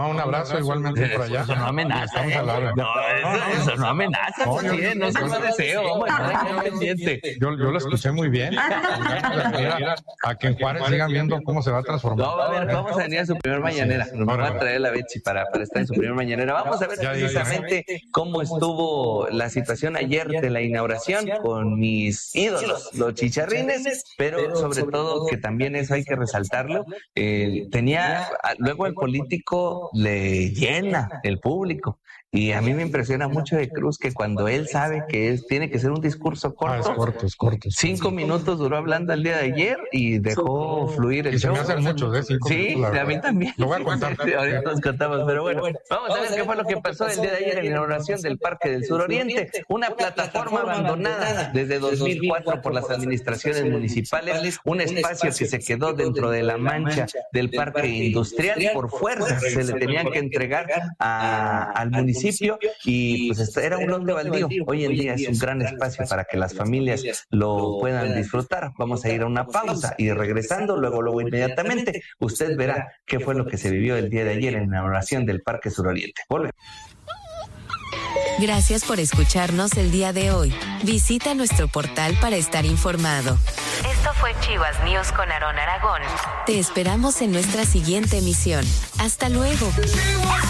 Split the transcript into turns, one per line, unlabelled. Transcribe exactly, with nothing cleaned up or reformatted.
Un abrazo igualmente por allá.
Eso no amenaza.
Estamos a la hora.
No, eso, eso no amenaza,
No, yo-
presidente, no es un deseo. Vamos a estar pendiente.
Yo, yo lo escuché muy bien. A que en Juárez sigan viendo cómo se va a transformar.
No, va a ver, vamos a venir a su primer mañanera. Nos va a traer la Betsy para, para estar en su primer mañanera. Vamos a ver
Ya, ya, ya.
precisamente cómo estuvo la situación ayer de la inauguración con mis ídolos, los chicharrines, pero sobre todo que también eso hay que resaltarlo. Eh, tenía, luego el político le llena el público. Y a mí me impresiona mucho de Cruz que cuando él sabe que es, tiene que ser un discurso
Ah, es
corto,
corto, es corto.
cinco minutos duró hablando el día de ayer y dejó fluir el
Y se
show.
me hacen muchos, ¿eh? Cinco
Sí,
minutos, la
a mí
verdad.
también.
Lo voy a contar.
Sí, ahorita nos contamos, pero bueno, vamos a ver qué fue lo que pasó el día de ayer en la inauguración del Parque del Suroriente, una plataforma abandonada desde dos mil cuatro por las administraciones municipales, un espacio que se quedó dentro de la mancha del parque industrial por fuerza, se le tenían que entregar a, al municipio y pues esto era un lote baldío. Hoy en día es un gran espacio para que las familias lo puedan disfrutar. Vamos a ir a una pausa y regresando, luego, luego inmediatamente, usted verá qué fue lo que se vivió el día de ayer en la inauguración del Parque Suroriente. Volvemos.
Gracias por escucharnos el día de hoy. Visita nuestro portal para estar informado. Esto fue Chivas News con Aarón Aragón. Te esperamos en nuestra siguiente emisión. Hasta luego.